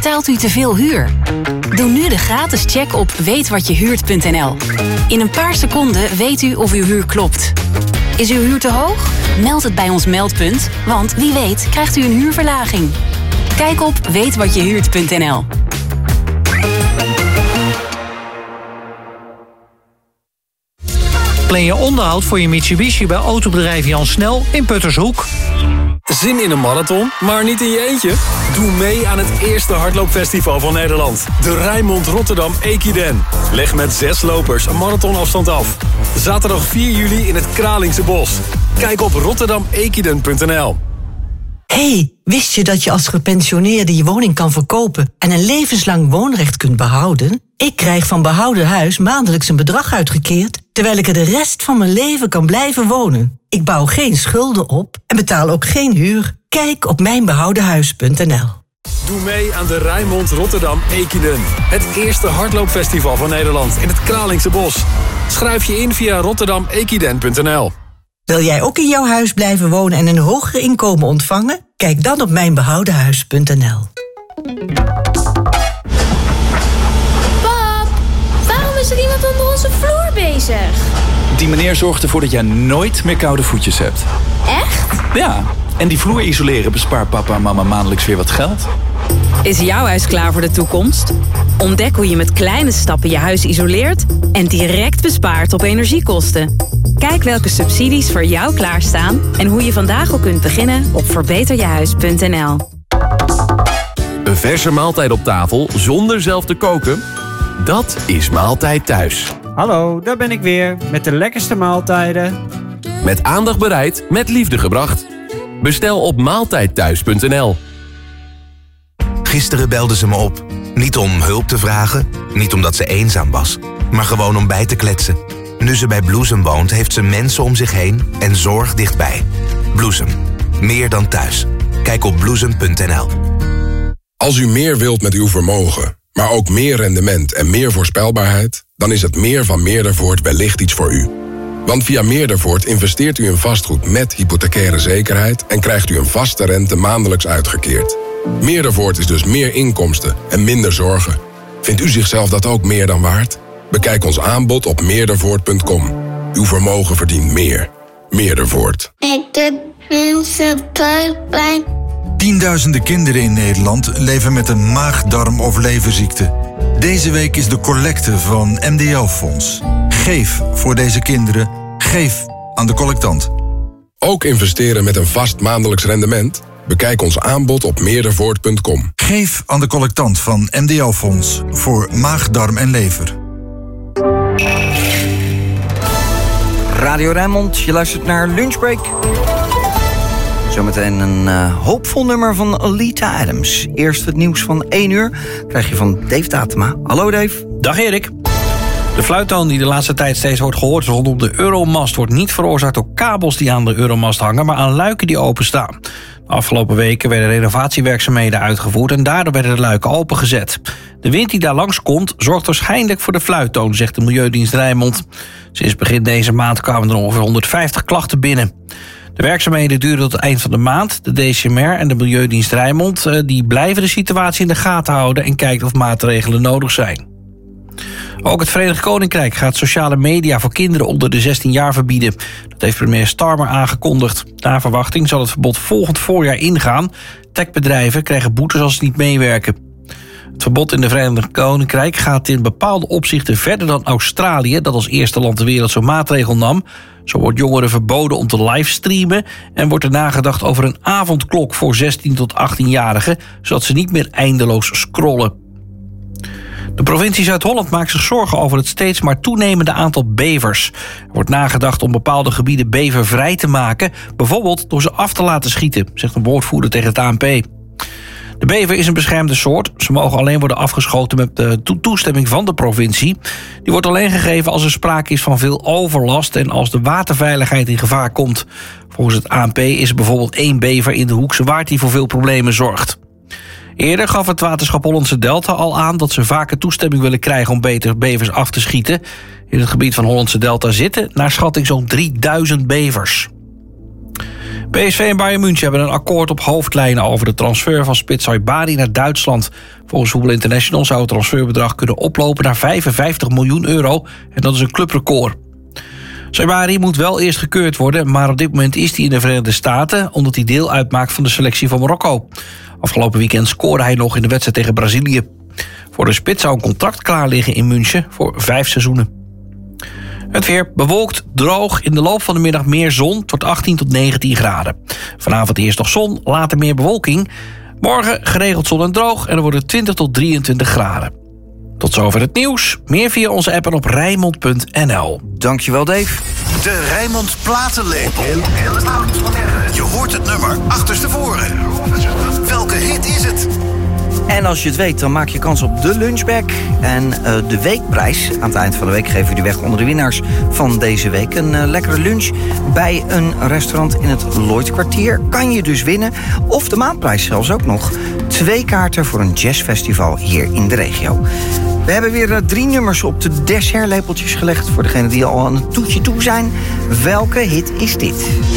betaalt u te veel huur? Doe nu de gratis check op weetwatjehuurt.nl. In een paar seconden weet u of uw huur klopt. Is uw huur te hoog? Meld het bij ons meldpunt, want wie weet krijgt u een huurverlaging. Kijk op weetwatjehuurt.nl. Plan je onderhoud voor je Mitsubishi bij autobedrijf Jan Snel in Puttershoek. Zin in een marathon, maar niet in je eentje? Doe mee aan het eerste hardloopfestival van Nederland. De Rijnmond Rotterdam Equiden. Leg met 6 lopers een marathonafstand af. Zaterdag 4 juli in het Kralingse Bos. Kijk op rotterdamequiden.nl. Hey, wist je dat je als gepensioneerde je woning kan verkopen en een levenslang woonrecht kunt behouden? Ik krijg van Behouden Huis maandelijks een bedrag uitgekeerd, terwijl ik er de rest van mijn leven kan blijven wonen. Ik bouw geen schulden op en betaal ook geen huur. Kijk op mijnbehoudenhuis.nl. Doe mee aan de Rijnmond Rotterdam Equiden. Het eerste hardloopfestival van Nederland in het Kralingse Bos. Schrijf je in via rotterdamequiden.nl. Wil jij ook in jouw huis blijven wonen en een hoger inkomen ontvangen? Kijk dan op mijnbehoudenhuis.nl. Pap, waarom is er iemand onder onze vloer bezig? Die meneer zorgt ervoor dat jij nooit meer koude voetjes hebt. Echt? Ja, en die vloer isoleren bespaart papa en mama maandelijks weer wat geld. Is jouw huis klaar voor de toekomst? Ontdek hoe je met kleine stappen je huis isoleert en direct bespaart op energiekosten. Kijk welke subsidies voor jou klaarstaan en hoe je vandaag al kunt beginnen op verbeterjehuis.nl. Een verse maaltijd op tafel zonder zelf te koken? Dat is Maaltijd Thuis. Hallo, daar ben ik weer met de lekkerste maaltijden. Met aandacht bereid, met liefde gebracht. Bestel op maaltijdthuis.nl. Gisteren belde ze me op. Niet om hulp te vragen, niet omdat ze eenzaam was, maar gewoon om bij te kletsen. Nu ze bij Bloesem woont, heeft ze mensen om zich heen en zorg dichtbij. Bloesem. Meer dan thuis. Kijk op bloesem.nl. Als u meer wilt met uw vermogen, maar ook meer rendement en meer voorspelbaarheid, dan is het meer van Meerdervoort wellicht iets voor u. Want via Meerdervoort investeert u in vastgoed met hypothecaire zekerheid en krijgt u een vaste rente maandelijks uitgekeerd. Meerdervoort is dus meer inkomsten en minder zorgen. Vindt u zichzelf dat ook meer dan waard? Bekijk ons aanbod op meerdervoort.com. Uw vermogen verdient meer. Meerdervoort. Ik doe mensen pijn. Tienduizenden kinderen in Nederland leven met een maag-darm- of leverziekte. Deze week is de collecte van MDL-fonds. Geef voor deze kinderen. Geef aan de collectant. Ook investeren met een vast maandelijks rendement? Bekijk ons aanbod op meerdervoort.com. Geef aan de collectant van MDL-fonds voor maag, darm en lever. Radio Rijnmond, je luistert naar Lunchbreak. Zometeen een hoopvol nummer van Alita Adams. Eerst het nieuws van 1 uur krijg je van Dave Tatema. Hallo Dave. Dag Erik. De fluittoon die de laatste tijd steeds wordt gehoord rondom de Euromast wordt niet veroorzaakt door kabels die aan de Euromast hangen, maar aan luiken die openstaan. De afgelopen weken werden renovatiewerkzaamheden uitgevoerd en daardoor werden de luiken opengezet. De wind die daar langskomt zorgt waarschijnlijk voor de fluittoon, zegt de Milieudienst Rijnmond. Sinds begin deze maand kwamen er ongeveer 150 klachten binnen. De werkzaamheden duren tot het eind van de maand. De DCMR en de Milieudienst Rijnmond die blijven de situatie in de gaten houden en kijken of maatregelen nodig zijn. Ook het Verenigd Koninkrijk gaat sociale media voor kinderen onder de 16 jaar verbieden. Dat heeft premier Starmer aangekondigd. Naar verwachting zal het verbod volgend voorjaar ingaan. Techbedrijven krijgen boetes als ze niet meewerken. Het verbod in het Verenigd Koninkrijk gaat in bepaalde opzichten verder dan Australië, dat als eerste land ter wereld zo'n maatregel nam. Zo wordt jongeren verboden om te livestreamen en wordt er nagedacht over een avondklok voor 16 tot 18-jarigen, zodat ze niet meer eindeloos scrollen. De provincie Zuid-Holland maakt zich zorgen over het steeds maar toenemende aantal bevers. Er wordt nagedacht om bepaalde gebieden bevervrij te maken, bijvoorbeeld door ze af te laten schieten, zegt een woordvoerder tegen het ANP. De bever is een beschermde soort. Ze mogen alleen worden afgeschoten met de toestemming van de provincie. Die wordt alleen gegeven als er sprake is van veel overlast en als de waterveiligheid in gevaar komt. Volgens het ANP is er bijvoorbeeld 1 bever in de Hoekse Waard die voor veel problemen zorgt. Eerder gaf het waterschap Hollandse Delta al aan dat ze vaker toestemming willen krijgen om beter bevers af te schieten. In het gebied van Hollandse Delta zitten naar schatting zo'n 3000 bevers. PSV en Bayern München hebben een akkoord op hoofdlijnen over de transfer van spits Saibari naar Duitsland. Volgens Voetbal International zou het transferbedrag kunnen oplopen naar €55 miljoen. En dat is een clubrecord. Saibari moet wel eerst gekeurd worden, maar op dit moment is hij in de Verenigde Staten omdat hij deel uitmaakt van de selectie van Marokko. Afgelopen weekend scoorde hij nog in de wedstrijd tegen Brazilië. Voor de spits zou een contract klaar liggen in München voor 5 seizoenen. Het weer bewolkt, droog, in de loop van de middag meer zon. Het wordt 18 tot 19 graden. Vanavond eerst nog zon, later meer bewolking. Morgen geregeld zon en droog en dan wordt het 20 tot 23 graden. Tot zover het nieuws. Meer via onze app en op Rijnmond.nl. Dankjewel, Dave. De Rijnmond Platenlepel. Je hoort het nummer achterstevoren. Welke hit is het? En als je het weet, dan maak je kans op de lunchbag en de weekprijs. Aan het eind van de week geven we die weg onder de winnaars van deze week. Een lekkere lunch bij een restaurant in het Lloydkwartier kan je dus winnen. Of de maandprijs zelfs ook nog. 2 kaarten voor een jazzfestival hier in de regio. We hebben weer 3 nummers op de dessertlepeltjes gelegd. Voor degenen die al aan het toetje toe zijn. Welke hit is dit?